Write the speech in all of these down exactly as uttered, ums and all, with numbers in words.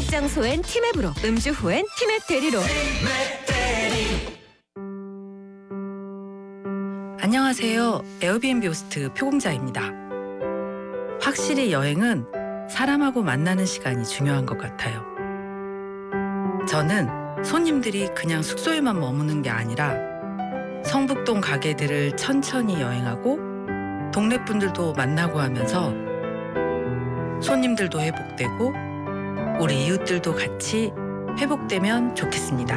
약속 장소엔 티맵으로, 음주 후엔 티맵 대리로. 안녕하세요. 에어비앤비 호스트 표공자입니다. 확실히 여행은 사람하고 만나는 시간이 중요한 것 같아요. 저는 손님들이 그냥 숙소에만 머무는 게 아니라 성북동 가게들을 천천히 여행하고 동네 분들도 만나고 하면서 손님들도 회복되고 우리 이웃들도 같이 회복되면 좋겠습니다.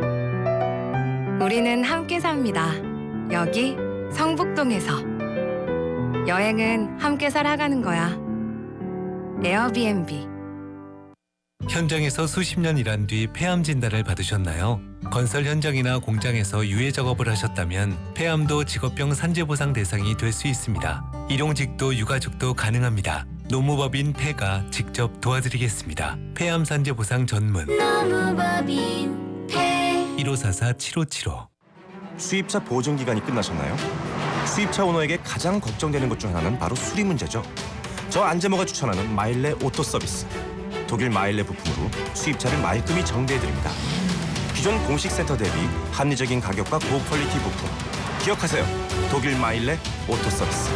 우리는 함께 삽니다. 여기 성북동에서. 여행은 함께 살아가는 거야. 에어비앤비. 현장에서 수십 년 일한 뒤 폐암 진단을 받으셨나요? 건설 현장이나 공장에서 유해 작업을 하셨다면 폐암도 직업병 산재보상 대상이 될 수 있습니다. 일용직도 유가족도 가능합니다. 노무법인 폐가 직접 도와드리겠습니다. 폐암 산재보상 전문 노무법인 폐 일오사사 칠오칠오. 수입차 보증 기간이 끝나셨나요? 수입차 오너에게 가장 걱정되는 것 중 하나는 바로 수리 문제죠. 저 안재모가 추천하는 마일레 오토 서비스. 독일 마일레 부품으로 수입차를 말끔히 정비해드립니다. 기존 공식 센터 대비 합리적인 가격과 고퀄리티 부품. 기억하세요. 독일 마일레 오토 서비스.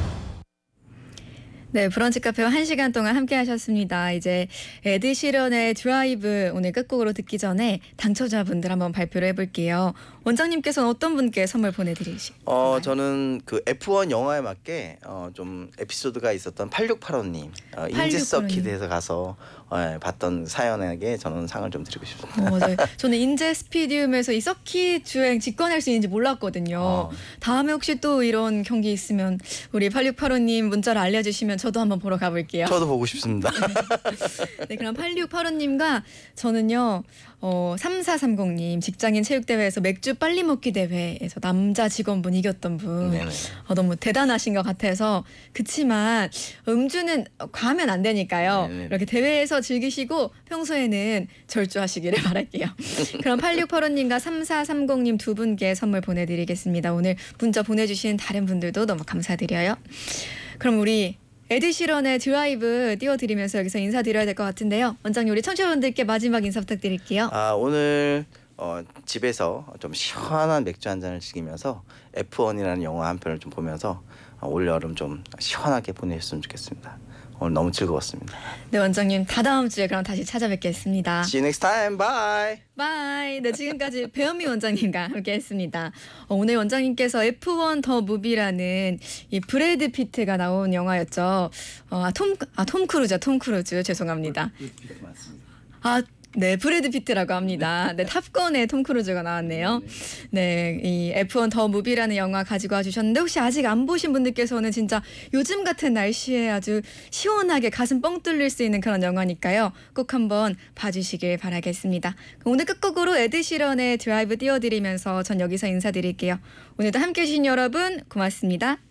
네, 브런치 카페와 한 시간 동안 함께 하셨습니다. 이제 에드 시런의 드라이브 오늘 끝곡으로 듣기 전에 당첨자분들 한번 발표를 해볼게요. 원장님께서는 어떤 분께 선물 보내드리실까요? 어, 저는 그 에프원 영화에 맞게 어, 좀 에피소드가 있었던 팔육팔오님 어, 인제 서킷에서 가서 어, 봤던 사연에게 저는 상을 좀 드리고 싶습니다. 어, 네. 저는 인제 스피디움에서 이 서킷 주행 직관할 수 있는지 몰랐거든요. 어. 다음에 혹시 또 이런 경기 있으면 우리 팔육팔오님 문자를 알려주시면 저도 한번 보러 가볼게요. 저도 보고 싶습니다. 네, 그럼 팔육팔오님과 저는요. 어, 삼사삼공님 직장인 체육대회에서 맥주 빨리 먹기 대회에서 남자 직원분 이겼던 분 어, 너무 대단하신 것 같아서 그치만 음주는 가면 안 되니까요. 네네. 이렇게 대회에서 즐기시고 평소에는 절주하시기를 바랄게요. 그럼 팔육팔오님과 삼사삼공님 두 분께 선물 보내드리겠습니다. 오늘 문자 보내주신 다른 분들도 너무 감사드려요. 그럼 우리 에드 시런의 드라이브 띄워드리면서 여기서 인사드려야 될 것 같은데요. 원장님 우리 청취자분들께 마지막 인사 부탁드릴게요. 아, 오늘 어, 집에서 좀 시원한 맥주 한 잔을 즐기면서 에프원이라는 영화 한 편을 좀 보면서 어, 올 여름 좀 시원하게 보내셨으면 좋겠습니다. 오늘 너무 즐거웠습니다. 네, 원장님 다다음 주에 그럼 다시 찾아뵙겠습니다. See you next time. Bye. 바이. 네, 지금까지 배현미 원장님과 함께했습니다. 어, 오늘 원장님께서 에프원 더 무비라는 이 브래드 피트가 나온 영화였죠. 어, 아, 톰, 아, 톰 크루즈, 톰 크루즈 죄송합니다. 아, 네, 브래드 피트라고 합니다. 네, 탑건에 톰 크루즈가 나왔네요. 네, 이 에프원 더 무비라는 영화 가지고 와주셨는데 혹시 아직 안 보신 분들께서는 진짜 요즘 같은 날씨에 아주 시원하게 가슴 뻥 뚫릴 수 있는 그런 영화니까요. 꼭 한번 봐주시길 바라겠습니다. 오늘 끝곡으로 에드 시런의 드라이브 띄워드리면서 전 여기서 인사드릴게요. 오늘도 함께해 주신 여러분 고맙습니다.